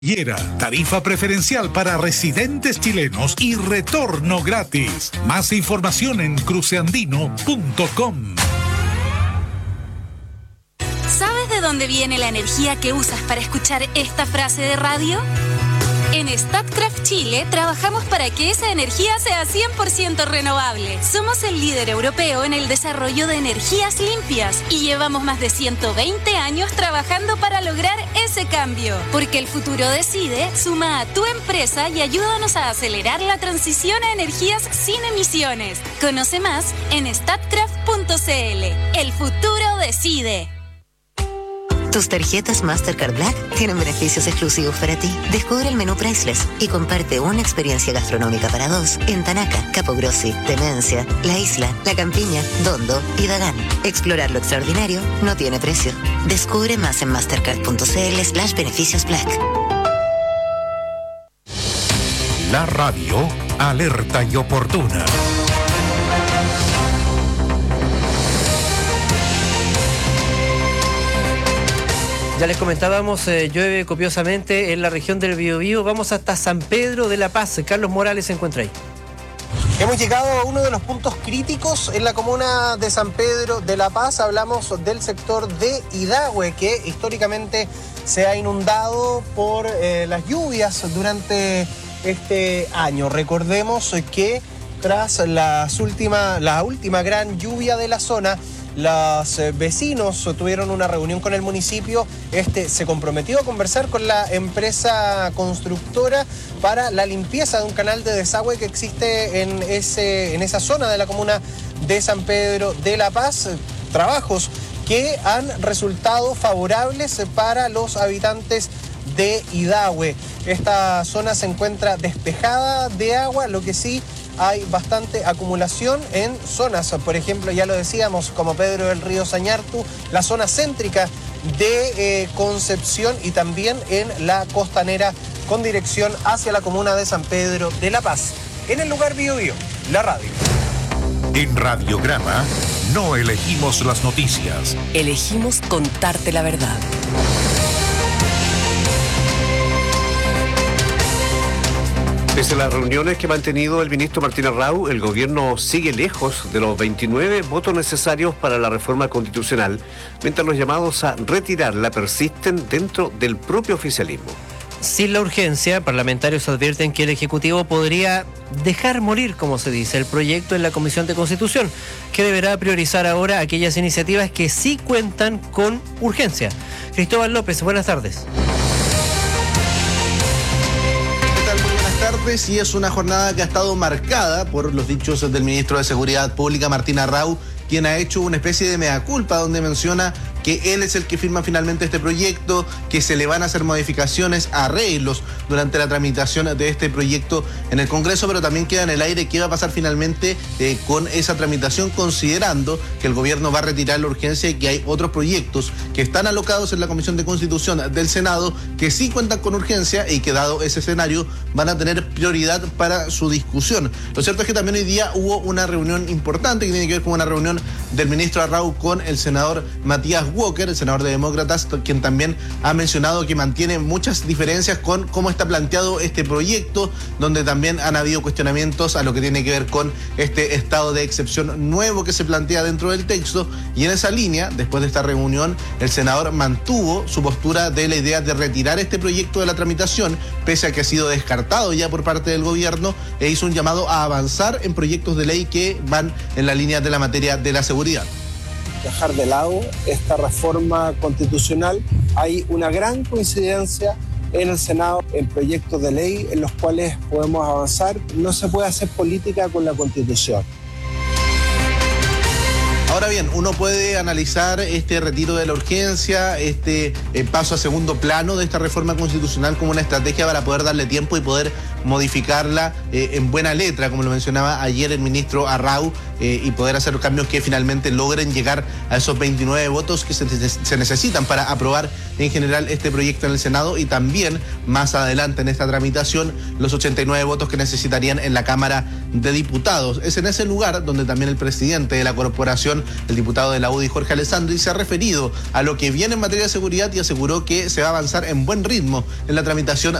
Tarifa preferencial para residentes chilenos y retorno gratis. Más información en cruceandino.com. ¿Sabes de dónde viene la energía que usas para escuchar esta frase de radio? En Statkraft Chile trabajamos para que esa energía sea 100% renovable. Somos el líder europeo en el desarrollo de energías limpias y llevamos más de 120 años trabajando para lograr ese cambio. Porque el futuro decide, suma a tu empresa y ayúdanos a acelerar la transición a energías sin emisiones. Conoce más en statkraft.cl. El futuro decide. Tus tarjetas Mastercard Black tienen beneficios exclusivos para ti. Descubre el menú Priceless y comparte una experiencia gastronómica para dos en Tanaca, Capogrossi, Temencia, La Isla, La Campiña, Dondo y Dagán. Explorar lo extraordinario no tiene precio. Descubre más en mastercard.cl/beneficios Black. La radio alerta y oportuna. Ya les comentábamos, llueve copiosamente en la región del Biobío. Vamos hasta San Pedro de la Paz. Carlos Morales se encuentra ahí. Hemos llegado a uno de los puntos críticos en la comuna de San Pedro de la Paz. Hablamos del sector de Idahue, que históricamente se ha inundado por las lluvias durante este año. Recordemos que tras la última gran lluvia de la zona, los vecinos tuvieron una reunión con el municipio. Se comprometió a conversar con la empresa constructora para la limpieza de un canal de desagüe que existe en esa zona de la comuna de San Pedro de la Paz. Trabajos que han resultado favorables para los habitantes de Idahue. Esta zona se encuentra despejada de agua, lo que sí hay bastante acumulación en zonas, por ejemplo, ya lo decíamos, como Pedro del Río Sañartu, la zona céntrica de Concepción y también en la costanera con dirección hacia la comuna de San Pedro de la Paz. En el lugar Biobío, la radio. En Radiograma no elegimos las noticias. Elegimos contarte la verdad. Pese a las reuniones que ha mantenido el ministro Martín Arrau, el gobierno sigue lejos de los 29 votos necesarios para la reforma constitucional, mientras los llamados a retirarla persisten dentro del propio oficialismo. Sin la urgencia, parlamentarios advierten que el Ejecutivo podría dejar morir, como se dice, el proyecto en la Comisión de Constitución, que deberá priorizar ahora aquellas iniciativas que sí cuentan con urgencia. Cristóbal López, buenas tardes. Y es una jornada que ha estado marcada por los dichos del ministro de Seguridad Pública, Martín Arrau, quien ha hecho una especie de mea culpa donde menciona que él es el que firma finalmente este proyecto, que se le van a hacer modificaciones, arreglos durante la tramitación de este proyecto en el Congreso, pero también queda en el aire qué va a pasar finalmente con esa tramitación, considerando que el gobierno va a retirar la urgencia y que hay otros proyectos que están alocados en la Comisión de Constitución del Senado que sí cuentan con urgencia y que, dado ese escenario, van a tener prioridad para su discusión. Lo cierto es que también hoy día hubo una reunión importante que tiene que ver con una reunión del ministro Arrau con el senador Matías Walker, el senador de Demócratas, quien también ha mencionado que mantiene muchas diferencias con cómo está planteado este proyecto, donde también han habido cuestionamientos a lo que tiene que ver con este estado de excepción nuevo que se plantea dentro del texto, y en esa línea, después de esta reunión, el senador mantuvo su postura de la idea de retirar este proyecto de la tramitación, pese a que ha sido descartado ya por parte del gobierno, e hizo un llamado a avanzar en proyectos de ley que van en la línea de la materia de la seguridad. Dejar de lado esta reforma constitucional. Hay una gran coincidencia en el Senado en proyectos de ley en los cuales podemos avanzar. No se puede hacer política con la Constitución. Ahora bien, uno puede analizar este retiro de la urgencia, este paso a segundo plano de esta reforma constitucional como una estrategia para poder darle tiempo y poder modificarla en buena letra, como lo mencionaba ayer el ministro Arrau, y poder hacer cambios que finalmente logren llegar a esos 29 votos que se necesitan para aprobar en general este proyecto en el Senado y también más adelante en esta tramitación los 89 votos que necesitarían en la Cámara de Diputados. Es en ese lugar donde también el presidente de la corporación, el diputado de la UDI, Jorge Alessandri, se ha referido a lo que viene en materia de seguridad y aseguró que se va a avanzar en buen ritmo en la tramitación